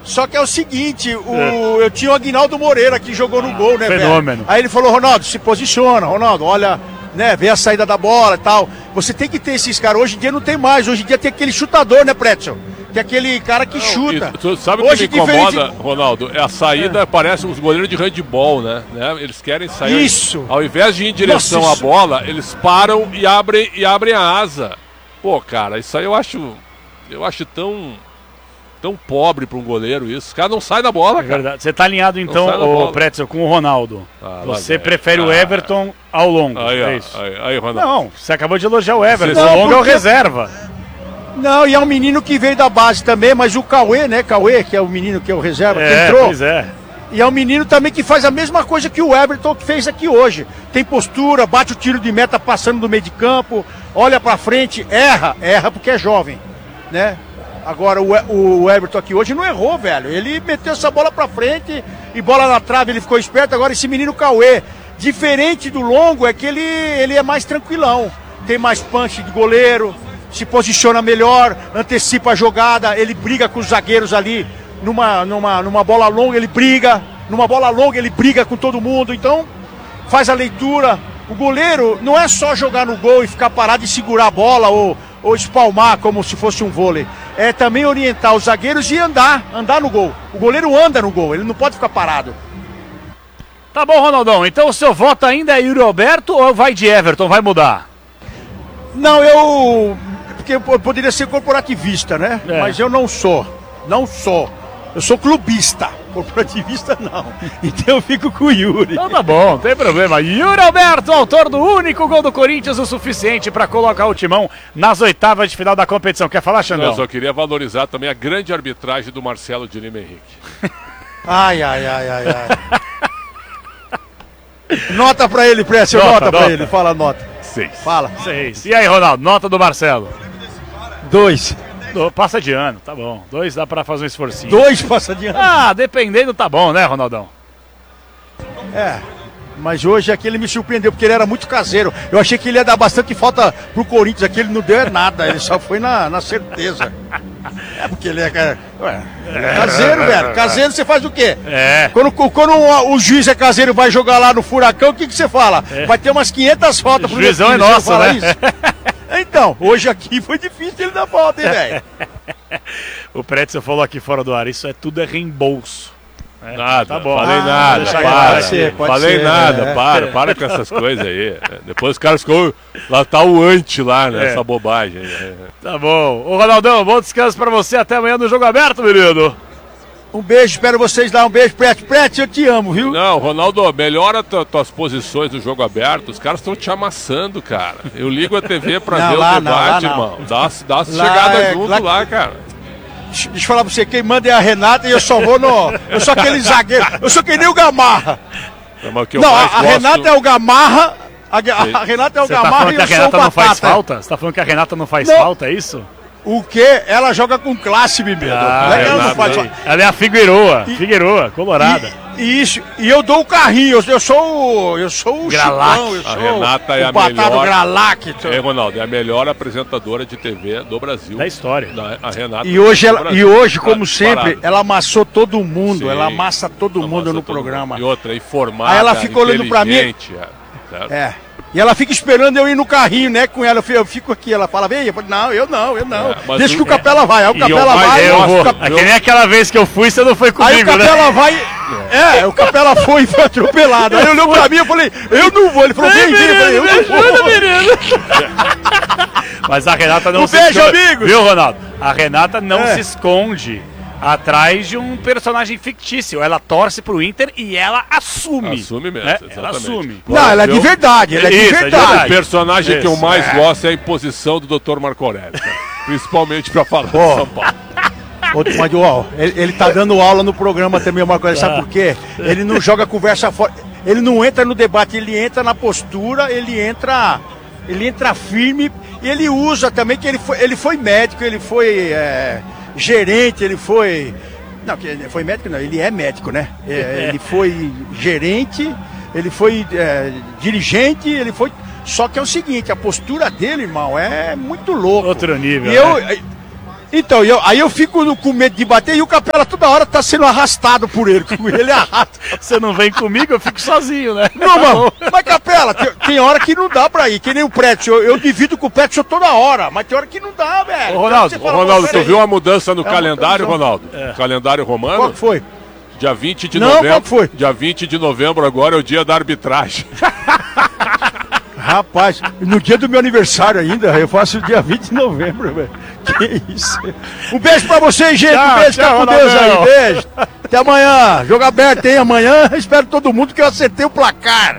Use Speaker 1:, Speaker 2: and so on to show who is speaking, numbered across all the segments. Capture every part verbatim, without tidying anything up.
Speaker 1: Só que é o seguinte, o, é. eu tinha o Aguinaldo Moreira que jogou no gol, né,
Speaker 2: Fenômeno.
Speaker 1: velho? Aí ele falou, Ronaldo, se posiciona, Ronaldo, olha, né, vê a saída da bola e tal. Você tem que ter esses caras, hoje em dia não tem mais, hoje em dia tem aquele chutador, né, Pretzel? Tem aquele cara que não, chuta.
Speaker 3: E, tu sabe o que me incomoda, Ronaldo? É a saída, é. parece uns goleiros de handball, né? né? Eles querem sair.
Speaker 1: Isso!
Speaker 3: Ao invés de ir em direção Nossa, à bola, eles param e abrem, e abrem a asa. Pô, cara, isso aí eu acho. Eu acho tão. Tão pobre para um goleiro isso. Os caras não saem da bola,
Speaker 2: é
Speaker 3: cara.
Speaker 2: Verdade. Você tá alinhado então, o Pretzel, com o Ronaldo. Ah, você prefere ah, o Everton ao longo.
Speaker 3: Aí,
Speaker 2: é isso?
Speaker 3: Aí, aí, Ronaldo.
Speaker 2: Não, você acabou de elogiar o Everton.
Speaker 1: Não,
Speaker 2: o longo
Speaker 1: porque...
Speaker 2: é o reserva.
Speaker 1: Não, e é um menino que veio da base também, mas o Cauê, né? Cauê, que é o menino que é o reserva,
Speaker 2: é,
Speaker 1: que entrou.
Speaker 2: Pois é.
Speaker 1: E é um menino também que faz a mesma coisa que o Everton que fez aqui hoje. Tem postura, bate o tiro de meta passando do meio de campo, olha pra frente, erra, erra porque é jovem, né? Agora o, o Everton aqui hoje não errou, velho. Ele meteu essa bola pra frente e bola na trave, ele ficou esperto. Agora esse menino Cauê, diferente do Longo, é que ele, ele é mais tranquilão. Tem mais punch de goleiro, se posiciona melhor, antecipa a jogada, ele briga com os zagueiros ali. Numa, numa, numa bola longa ele briga, numa bola longa ele briga com todo mundo. Então faz a leitura. O goleiro não é só jogar no gol e ficar parado e segurar a bola ou, ou espalmar como se fosse um vôlei. É também orientar os zagueiros e andar, andar no gol. O goleiro anda no gol, ele não pode ficar parado.
Speaker 2: Tá bom, Ronaldão, então o seu voto ainda é Yuri Alberto ou vai de Everton, vai mudar?
Speaker 1: Não, eu... porque eu poderia ser corporativista, né? É. Mas eu não sou, não sou. Eu sou clubista, corporativista não. Então eu fico com o Yuri.
Speaker 2: Então tá bom, não tem problema. Yuri Alberto, autor do único gol do Corinthians, o suficiente para colocar o Timão nas oitavas de final da competição. Quer falar, Xandão?
Speaker 3: Eu só queria valorizar também a grande arbitragem do Marcelo de Lima Henrique.
Speaker 1: Ai, ai, ai, ai, ai. Nota pra ele, Précio, nota, nota, nota pra ele. Fala nota.
Speaker 2: Seis.
Speaker 1: Fala.
Speaker 2: Seis. E aí, Ronaldo, nota do Marcelo?
Speaker 1: Dois.
Speaker 2: Do, passa de ano, tá bom. Dois dá pra fazer um esforcinho.
Speaker 1: Dois passa de ano.
Speaker 2: Ah, dependendo tá bom, né, Ronaldão?
Speaker 1: É, mas hoje aqui ele me surpreendeu, porque ele era muito caseiro. Eu achei que ele ia dar bastante falta pro Corinthians, aqui ele não deu nada, ele só foi na, na certeza. É porque ele é, ué, ele é caseiro, é, velho. Caseiro você faz o quê?
Speaker 2: É.
Speaker 1: Quando, quando o, o juiz é caseiro e vai jogar lá no Furacão, o que, que você fala?
Speaker 2: É.
Speaker 1: Vai ter umas quinhentas faltas pro
Speaker 2: juizão é nosso, né?
Speaker 1: Isso? Então, hoje aqui foi difícil ele dar falta, hein, velho?
Speaker 2: O Pretzel falou aqui fora do ar, isso é tudo é reembolso. É,
Speaker 3: nada,
Speaker 2: tá bom.
Speaker 3: Falei
Speaker 1: ah,
Speaker 3: nada, para.
Speaker 1: Pode ser, pode
Speaker 3: falei
Speaker 1: ser,
Speaker 3: nada,
Speaker 1: é.
Speaker 3: para, para com essas coisas aí. Depois os caras ficam. Lá tá o anti lá, né? É. Essa bobagem.
Speaker 2: Tá bom. Ô Ronaldão, bom descanso pra você até amanhã no Jogo Aberto, menino.
Speaker 1: Um beijo, espero vocês lá. Um beijo, Pretzel. Pretzel, eu te amo, viu?
Speaker 3: Não, Ronaldo, melhora tu, tuas posições no Jogo Aberto. Os caras estão te amassando, cara. Eu ligo a T V pra
Speaker 1: não,
Speaker 3: ver
Speaker 1: lá,
Speaker 3: o debate,
Speaker 1: não,
Speaker 3: irmão. Dá, dá uma
Speaker 1: lá
Speaker 3: chegada
Speaker 1: é,
Speaker 3: junto
Speaker 1: lá,
Speaker 3: lá, cara.
Speaker 1: Deixa eu falar pra você, quem manda é a Renata e eu só vou no... Eu sou aquele zagueiro, eu sou que nem o Gamarra.
Speaker 3: Não, que
Speaker 1: não a,
Speaker 3: gosto...
Speaker 1: a Renata é o Gamarra, a, a Renata é o
Speaker 2: Você
Speaker 1: Gamarra
Speaker 2: tá
Speaker 1: e
Speaker 2: eu
Speaker 1: eu
Speaker 2: sou o Batata. Você tá falando que a Renata não faz falta? Você tá falando que a Renata não faz não. falta, é isso?
Speaker 1: O quê? Ela joga com classe, bebê.
Speaker 2: Ah,
Speaker 1: ela, ela, não faz...
Speaker 2: ela é a Figueroa, e, Figueroa, colorada.
Speaker 1: E, isso, e eu dou o carrinho, eu, eu sou o. Eu sou o
Speaker 2: Gralac.
Speaker 1: Chicão, eu sou
Speaker 3: a Renata é
Speaker 1: o
Speaker 3: a
Speaker 1: Batata
Speaker 3: melhor.
Speaker 1: Gralac.
Speaker 3: É, Ronaldo, é a melhor apresentadora de T V do Brasil.
Speaker 2: Da história.
Speaker 3: Da, a Renata.
Speaker 1: E hoje, ela, e hoje como sempre,
Speaker 3: parado.
Speaker 1: ela amassou todo mundo.
Speaker 3: Sim,
Speaker 1: ela amassa todo mundo no
Speaker 3: todo
Speaker 1: programa.
Speaker 3: Mundo. E outra, informada.
Speaker 1: Aí ela fica olhando pra mim.
Speaker 3: É,
Speaker 1: é. E ela fica esperando eu ir no carrinho, né, com ela. Eu fico aqui, ela fala, vem, eu falo, não, eu não, eu não. É, deixa o, que o Capela vai. Aí o Capela vai.
Speaker 2: Eu vou.
Speaker 1: Cap...
Speaker 2: É que nem aquela vez que eu fui, você não foi comigo, né?
Speaker 1: Aí o Capela né? vai. É, o Capela foi e foi atropelado. Aí ele olhou pra mim, eu falei, eu não vou. Ele falou, vem, vem, eu falei, eu não vou.
Speaker 2: Mas a Renata não
Speaker 1: um
Speaker 2: se
Speaker 1: beijo,
Speaker 2: esconde.
Speaker 1: amigos.
Speaker 2: Viu, Ronaldo? A Renata não
Speaker 1: é.
Speaker 2: se esconde atrás de um personagem fictício. Ela torce pro Inter e ela assume.
Speaker 3: Assume mesmo,
Speaker 2: né?
Speaker 3: exatamente.
Speaker 2: Ela assume.
Speaker 1: Não, ela é de verdade, ela é de
Speaker 2: Isso,
Speaker 1: verdade.
Speaker 2: É de verdade.
Speaker 3: O personagem
Speaker 2: Isso.
Speaker 3: que eu mais
Speaker 1: é.
Speaker 3: gosto é a imposição do doutor Marco Aurélio, cara. Principalmente pra falar
Speaker 1: oh.
Speaker 3: de São Paulo.
Speaker 1: Outro, mas, ó, ele, ele tá dando aula no programa também, uma coisa, sabe por quê? Ele não joga conversa fora, ele não entra no debate, ele entra na postura, ele entra, ele entra firme, e ele usa também que ele foi, ele foi médico, ele foi é, gerente, ele foi... Não, que ele foi médico não, ele é médico, né? É, ele foi gerente, ele foi é, dirigente, ele foi... Só que é o seguinte, a postura dele, irmão, é muito louco.
Speaker 2: Outro nível,
Speaker 1: e eu,
Speaker 2: né?
Speaker 1: Então, eu, aí eu fico com medo de bater e o Capela toda hora tá sendo arrastado por ele. Ele arrasta.
Speaker 2: Você não vem comigo, eu fico sozinho, né?
Speaker 1: Não, mano. Mas, Capela, tem, tem hora que não dá pra ir, que nem o Prédio. Eu, eu divido com o Prédio toda hora, mas tem hora que não dá, velho.
Speaker 3: Ô, Ronaldo, ô, Ronaldo, tu viu a mudança no é calendário, Ronaldo? É. Calendário romano?
Speaker 1: Qual que foi?
Speaker 3: Dia vinte de
Speaker 1: não,
Speaker 3: novembro.
Speaker 1: Qual que foi?
Speaker 3: Dia vinte de novembro agora é o dia da arbitragem.
Speaker 1: Rapaz, no dia do meu aniversário ainda, eu faço o dia vinte de novembro, velho. Que isso. Um beijo pra vocês, gente. Tchau, um beijo, tchau, com Deus aí. Beijo. Até amanhã. Jogo aberto, hein? Amanhã. Espero todo mundo que eu acertei o placar.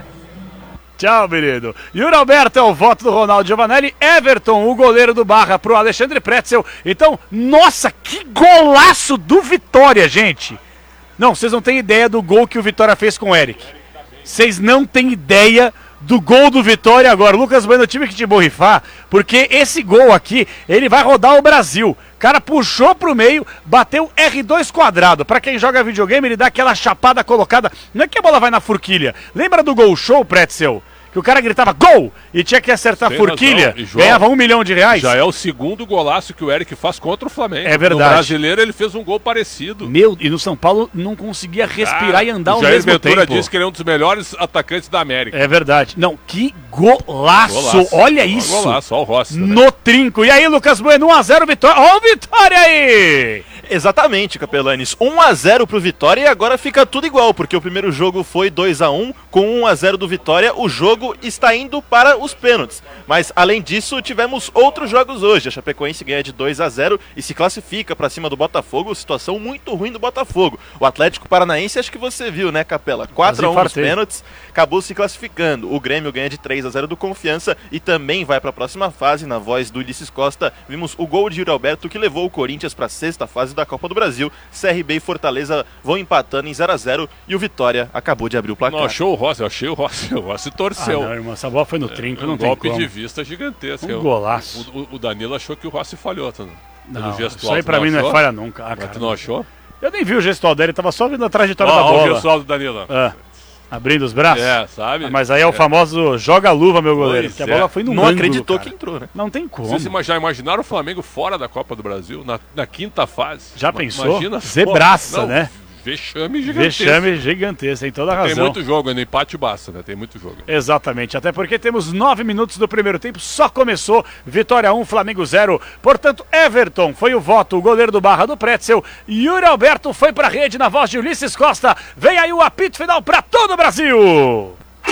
Speaker 2: Tchau, menino. Yuri Alberto é o voto do Ronaldo Giovanelli. Everton, o goleiro do Barra, pro Alexandre Pretzel. Então, nossa, que golaço do Vitória, gente. Não, vocês não têm ideia do gol que o Vitória fez com o Eric. Vocês não têm ideia do gol do Vitória agora. Lucas Bueno, eu tive que te borrifar, porque esse gol aqui, ele vai rodar o Brasil. O cara puxou pro meio, bateu R dois quadrado. Pra quem joga videogame, ele dá aquela chapada colocada. Não é que a bola vai na forquilha. Lembra do gol show, Pretzel? Que o cara gritava gol e tinha que acertar a forquilha, João, ganhava um milhão de reais.
Speaker 3: Já é o segundo golaço que o Eric faz contra o Flamengo.
Speaker 2: É verdade.
Speaker 3: No Brasileiro ele fez um gol parecido.
Speaker 2: Meu, e no São Paulo não conseguia respirar ah, e andar ao
Speaker 3: Jair
Speaker 2: mesmo
Speaker 3: Ventura
Speaker 2: tempo.
Speaker 3: disse que ele é um dos melhores atacantes da América.
Speaker 2: É verdade. Não, que golaço. golaço. Olha isso.
Speaker 3: Golaço, olha o Rossi.
Speaker 2: No né? trinco. E aí, Lucas Bueno, um a zero Vitória. Ó o Vitória aí!
Speaker 4: Exatamente, Capelanes. um a zero pro Vitória e agora fica tudo igual, porque o primeiro jogo foi dois a um, com um a zero do Vitória, o jogo está indo para os pênaltis. Mas, além disso, tivemos outros jogos hoje. A Chapecoense ganha de dois a zero e se classifica para cima do Botafogo, situação muito ruim do Botafogo. O Atlético Paranaense, acho que você viu, né, Capela? quatro a um nos pênaltis, acabou se classificando. O Grêmio ganha de três a zero do Confiança e também vai para a próxima fase. Na voz do Ulisses Costa, vimos o gol de Yuri Alberto, que levou o Corinthians para a sexta fase da Copa do Brasil. C R B e Fortaleza vão empatando em zero a zero e o Vitória acabou de abrir o placar.
Speaker 3: Não, achou o Rossi, eu achei o Rossi, o Rossi torceu.
Speaker 2: Ah, não, irmão, essa bola foi no trinco, é,
Speaker 3: um
Speaker 2: não tem
Speaker 3: golpe
Speaker 2: como.
Speaker 3: de vista gigantesco.
Speaker 2: Um golaço.
Speaker 3: O, o, o Danilo achou que o Rossi falhou, tá?
Speaker 2: Não, isso aí pra mim não é falha nunca. Ah, cara,
Speaker 3: tu não achou?
Speaker 2: Eu nem vi o gestual dele, tava só vendo a trajetória
Speaker 3: ah,
Speaker 2: da bola.
Speaker 3: Olha o gestual do Danilo.
Speaker 2: É. Abrindo os braços?
Speaker 3: É, sabe?
Speaker 2: Mas aí é o famoso joga-luva, meu goleiro. Pois que a bola é. foi no
Speaker 4: Não
Speaker 2: ângulo,
Speaker 4: acreditou
Speaker 2: cara.
Speaker 4: que entrou, né?
Speaker 2: Não tem como.
Speaker 3: Vocês já imaginaram o Flamengo fora da Copa do Brasil, na, na quinta fase?
Speaker 2: Já pensou?
Speaker 3: Imagina
Speaker 2: Zebraça,
Speaker 3: não,
Speaker 2: né?
Speaker 3: Vexame gigantesco.
Speaker 2: Vexame gigantesco, tem toda a razão.
Speaker 3: Tem muito jogo, no empate basta, né? Tem muito jogo.
Speaker 2: Exatamente, até porque temos nove minutos do primeiro tempo, só começou, Vitória um, Flamengo zero. Portanto, Everton foi o voto, o goleiro do Barra do Pretzel. Yuri Alberto foi pra rede na voz de Ulisses Costa. Vem aí o apito final pra todo o Brasil.
Speaker 5: Oh,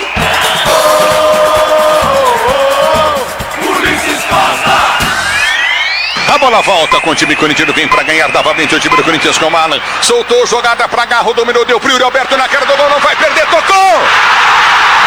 Speaker 5: oh, oh, Ulisses Costa!
Speaker 6: A bola volta com o time corintiano, vem pra ganhar novamente o time do Corinthians com o Alan. Soltou jogada pra Garro, dominou, deu pro Yuri Alberto na cara do gol, não vai perder.